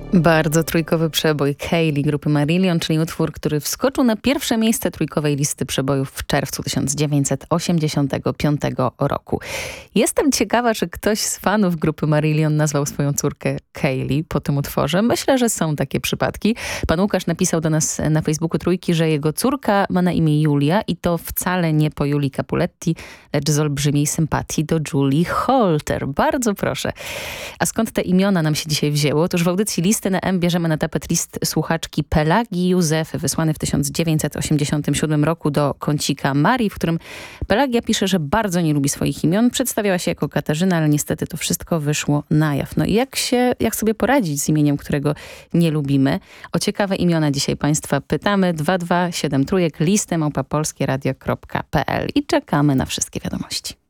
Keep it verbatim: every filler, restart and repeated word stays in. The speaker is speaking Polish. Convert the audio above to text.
Bardzo trójkowy przebój Kaylee grupy Marillion, czyli utwór, który wskoczył na pierwsze miejsce trójkowej listy przebojów w czerwcu tysiąc dziewięćset osiemdziesiątego piątego roku. Jestem ciekawa, czy ktoś z fanów grupy Marillion nazwał swoją córkę Kaylee po tym utworze. Myślę, że są takie przypadki. Pan Łukasz napisał do nas na Facebooku Trójki, że jego córka ma na imię Julia i to wcale nie po Julii Capuletti, lecz z olbrzymiej sympatii do Julie Holter. Bardzo proszę. A skąd te imiona nam się dzisiaj wzięło? Otóż w audycji Listy na M bierzemy na tapet list słuchaczki Pelagii Józefy, wysłany w tysiąc dziewięćset osiemdziesiątym siódmym roku do kącika Marii, w którym Pelagia pisze, że bardzo nie lubi swoich imion. Przedstawiała się jako Katarzyna, ale niestety to wszystko wyszło na jaw. No i jak się, jak sobie poradzić z imieniem, którego nie lubimy? O ciekawe imiona dzisiaj Państwa pytamy. dwa dwa siedem trójek listy małpa polskieradio kropka p l i czekamy na wszystkie wiadomości.